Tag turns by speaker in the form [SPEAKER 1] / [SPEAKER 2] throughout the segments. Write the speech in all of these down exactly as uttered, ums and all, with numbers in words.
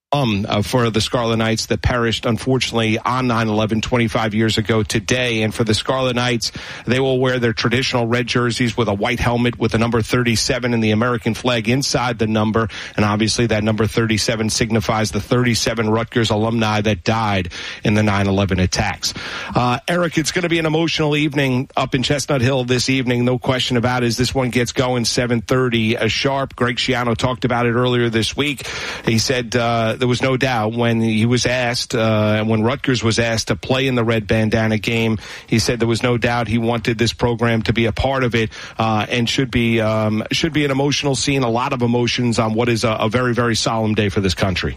[SPEAKER 1] Um, uh, for the Scarlet Knights that perished, unfortunately, on nine eleven twenty-five years ago today. And for the Scarlet Knights, they will wear their traditional red jerseys with a white helmet with the number thirty-seven and the American flag inside the number. And obviously that number thirty-seven signifies the thirty-seven Rutgers alumni that died in the nine eleven attacks. Uh, Eric, it's going to be an emotional evening up in Chestnut Hill this evening. No question about it. As this one gets going, seven thirty uh, sharp. Greg Schiano talked about it earlier this week. He said, uh, there was no doubt when he was asked, uh, when Rutgers was asked to play in the red bandana game, he said there was no doubt he wanted this program to be a part of it, uh, and should be, um, should be an emotional scene, a lot of emotions on what is a, a very, very solemn day for this country.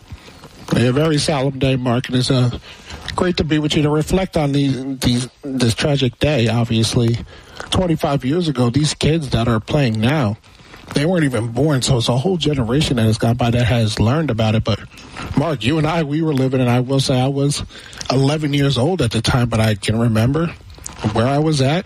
[SPEAKER 2] A very solemn day, Mark, and it's uh, great to be with you to reflect on these, these, this tragic day. Obviously, twenty-five years ago, these kids that are playing now, they weren't even born, so it's a whole generation that has gone by that has learned about it. But, Mark, you and I, we were living, and I will say I was eleven years old at the time, but I can remember where I was at,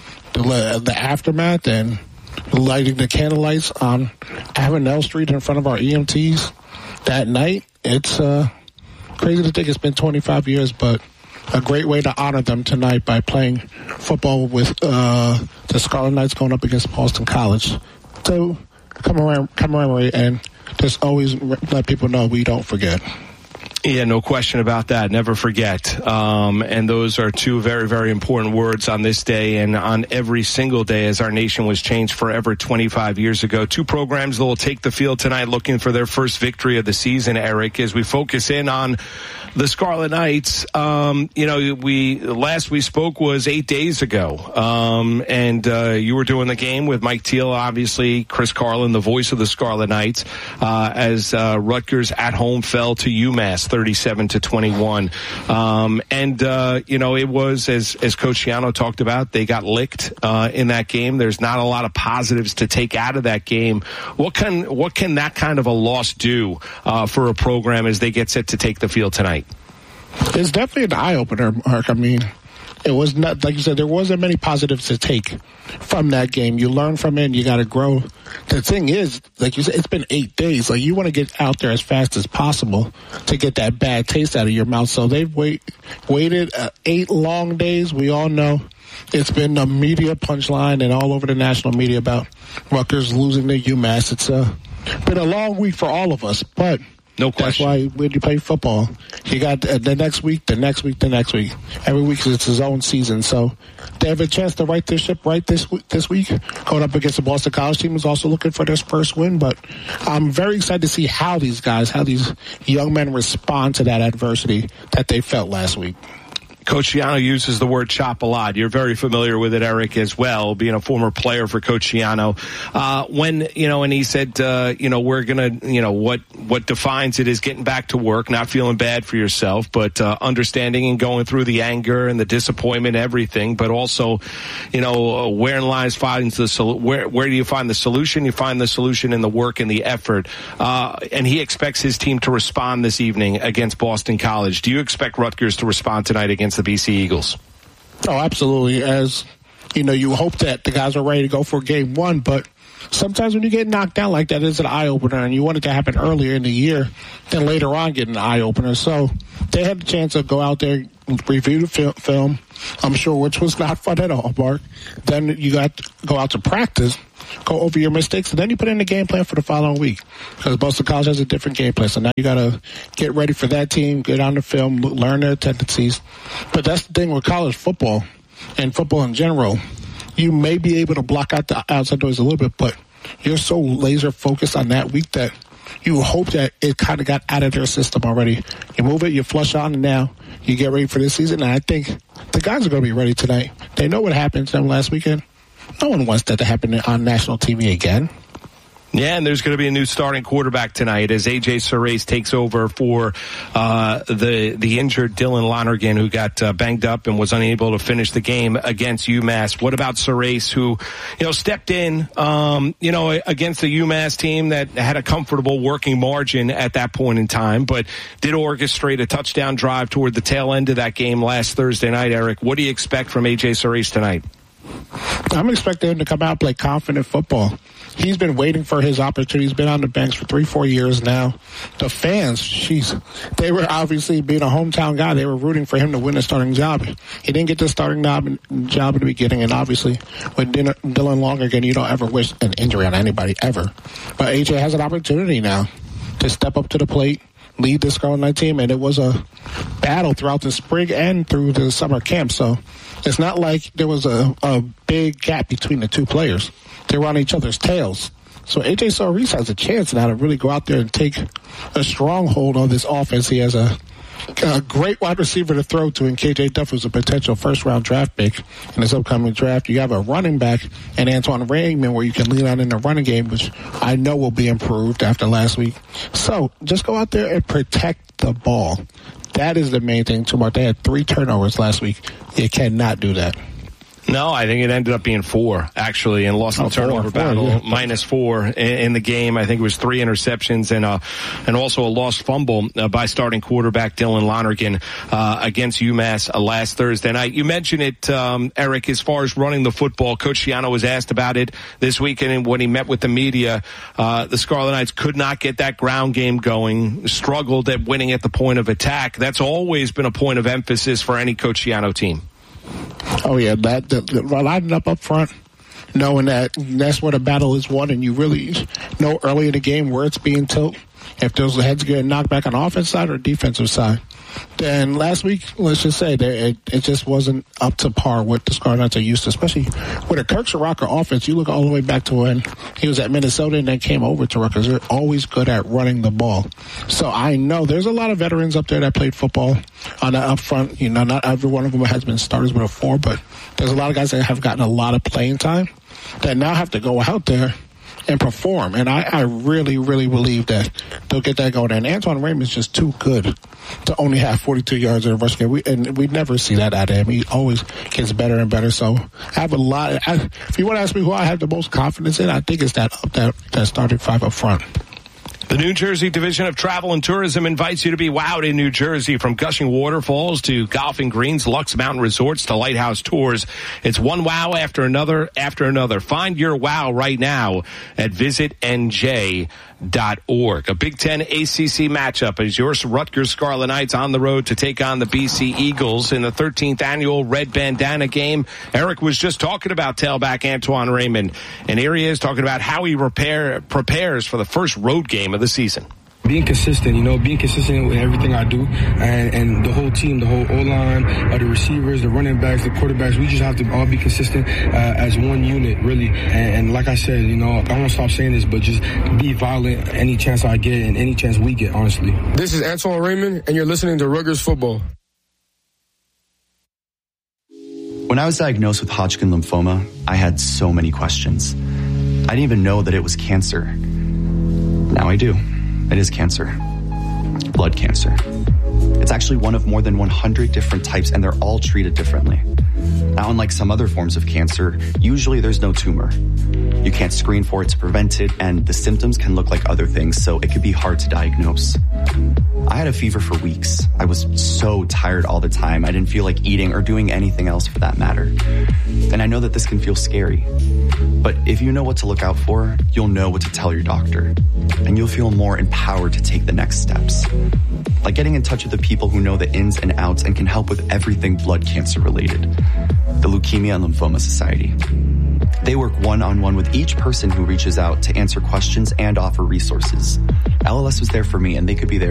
[SPEAKER 2] the, the aftermath, and lighting the candlelights on Avenel Street in front of our E M Ts that night. It's uh, crazy to think it's been twenty-five years, but a great way to honor them tonight by playing football with uh, the Scarlet Knights going up against Boston College. So commemorate, commemorate and just always let people know we don't forget.
[SPEAKER 1] Yeah, no question about that. Never forget. Um, and those are two very, very important words on this day and on every single day as our nation was changed forever twenty-five years ago. Two programs that will take the field tonight looking for their first victory of the season, Eric, as we focus in on the Scarlet Knights. Um, you know, we last we spoke was eight days ago. Um, and uh, you were doing the game with Mike Teal, obviously, Chris Carlin, the voice of the Scarlet Knights, uh, as uh, Rutgers at home fell to UMass thirty-seven to twenty-one. Um, and, uh, you know, it was, as, as Coach Schiano talked about, they got licked uh, in that game. There's not a lot of positives to take out of that game. What can, what can that kind of a loss do uh, for a program as they get set to take the field tonight?
[SPEAKER 2] It's definitely an eye-opener, Mark. I mean, it was not, like you said, there wasn't many positives to take from that game. You learn from it and you got to grow. The thing is, like you said, it's been eight days. Like, you want to get out there as fast as possible to get that bad taste out of your mouth. So they've wait, waited uh, eight long days. We all know it's been a media punchline and all over the national media about Rutgers losing to UMass. It's uh, been a long week for all of us, but
[SPEAKER 1] no question.
[SPEAKER 2] That's why when you play football, you got uh, the next week, the next week, the next week. Every week it's his own season. So they have a chance to right their ship right this week, this week. Going up against the Boston College team is also looking for their first win. But I'm very excited to see how these guys, how these young men respond to that adversity that they felt last week.
[SPEAKER 1] Coach Schiano uses the word chop a lot. You're very familiar with it, Eric, as well, being a former player for Coach Schiano. Uh, when, you know, and he said, uh, you know, we're going to, you know, what, what defines it is getting back to work, not feeling bad for yourself, but uh, understanding and going through the anger and the disappointment, everything, but also, you know, uh, wherein lies finds the sol- where where do you find the solution? You find the solution in the work and the effort. Uh, and he expects his team to respond this evening against Boston College. Do you expect Rutgers to respond tonight against the B C Eagles?
[SPEAKER 2] Oh, absolutely. As you know, you hope that the guys are ready to go for game one, but sometimes when you get knocked down like that, it's an eye-opener, and you want it to happen earlier in the year than later on get an eye-opener. So they had the chance to go out there, review the fil- film, I'm sure, which was not fun at all, Mark. Then you got to go out to practice, go over your mistakes, and then you put in the game plan for the following week. Because Boston College has a different game plan. So now you got to get ready for that team, get on the film, learn their tendencies. But that's the thing with college football and football in general. You may be able to block out the outside noise a little bit, but you're so laser focused on that week that you hope that it kind of got out of their system already. You move it, you flush on, and now you get ready for this season. And I think the guys are going to be ready tonight. They know what happened to them last weekend. No one wants that to happen on national T V again.
[SPEAKER 1] Yeah, and there's going to be a new starting quarterback tonight as A J Surace takes over for uh, the the injured Dylan Lonergan, who got uh, banged up and was unable to finish the game against UMass. What about Surace, who, you know, stepped in, um, you know, against the UMass team that had a comfortable working margin at that point in time, but did orchestrate a touchdown drive toward the tail end of that game last Thursday night, Eric? What do you expect from A J Surace tonight?
[SPEAKER 2] I'm expecting him to come out and play confident football. He's been waiting for his opportunity. He's been on the bench for three, four years now. The fans, jeez, they were obviously, being a hometown guy, they were rooting for him to win the starting job. He didn't get the starting job in, job in the beginning, and obviously with Dylan Lonergan, you don't ever wish an injury on anybody, ever. But A J has an opportunity now to step up to the plate, lead this Scarlet Knight team, and it was a battle throughout the spring and through the summer camp. So it's not like there was a, a big gap between the two players. They were on each other's tails. So A J Saul-Reese has a chance now to really go out there and take a stronghold on this offense. He has a, a great wide receiver to throw to in K J Duff, who's a potential first-round draft pick in this upcoming draft. You have a running back and Antoine Raymond where you can lean on in the running game, which I know will be improved after last week. So just go out there and protect the ball. That is the main thing, too, Mark. They had three turnovers last week. You cannot do that.
[SPEAKER 1] No, I think it ended up being four, actually, and lost in the oh, turnover four, battle, four, yeah. minus four in, in the game. I think it was three interceptions and uh, and also a lost fumble uh, by starting quarterback Dylan Lonergan uh, against UMass uh, last Thursday night. You mentioned it, um, Eric, as far as running the football. Coach Schiano was asked about it this weekend, and when he met with the media, uh, the Scarlet Knights could not get that ground game going, struggled at winning at the point of attack. That's always been a point of emphasis for any Coach Schiano team.
[SPEAKER 2] Oh, yeah, that, that, that lining up up front, knowing that that's where the battle is won, and you really know early in the game where it's being tilted, if those heads get knocked back on the offensive side or defensive side. Then last week, let's just say that it, it just wasn't up to par what the Scarlet Knights are used to, especially with a Kirk Ciarrocca offense. You look all the way back to when he was at Minnesota and then came over to Rutgers. They're always good at running the ball. So I know there's a lot of veterans up there that played football on the up front. You know, not every one of them has been starters before, but there's a lot of guys that have gotten a lot of playing time that now have to go out there and perform. And I, I really, really believe that they'll get that going. And Antoine Raymond's just too good to only have forty-two yards in a rush game. We, and we never see that out of him. He always gets better and better. So I have a lot. I, if you want to ask me who I have the most confidence in, I think it's that that, that starting five up front.
[SPEAKER 1] The New Jersey Division of Travel and Tourism invites you to be wowed in New Jersey. From gushing waterfalls to golfing greens, Lux Mountain Resorts to lighthouse tours. It's one wow after another after another. Find your wow right now at visit N J dot org. A Big Ten A C C matchup is your Rutgers Scarlet Knights on the road to take on the B C Eagles in the thirteenth annual Red Bandana game. Eric was just talking about tailback Antoine Raymond, and here he is talking about how he repair, prepares for the first road game of the season.
[SPEAKER 3] Being consistent, you know, being consistent with everything I do, and, and the whole team, the whole O-line, uh, the receivers, the running backs, the quarterbacks, we just have to all be consistent uh, as one unit, really. And, and like I said, you know, I won't stop saying this, but just be violent any chance I get and any chance we get, honestly.
[SPEAKER 4] This is Antoine Raymond, and you're listening to Rutgers Football.
[SPEAKER 5] When I was diagnosed with Hodgkin lymphoma, I had so many questions. I didn't even know that it was cancer. Now I do. It is cancer. Blood cancer. It's actually one of more than one hundred different types, and they're all treated differently. Now, unlike some other forms of cancer, usually there's no tumor. You can't screen for it to prevent it, and the symptoms can look like other things, so it could be hard to diagnose. I had a fever for weeks. I was so tired all the time. I didn't feel like eating or doing anything else for that matter. And I know that this can feel scary. But if you know what to look out for, you'll know what to tell your doctor. And you'll feel more empowered to take the next steps. Like getting in touch with the people who know the ins and outs and can help with everything blood cancer related. The Leukemia and Lymphoma Society. They work one-on-one with each person who reaches out to answer questions and offer resources. L L S was there for me, and they could be there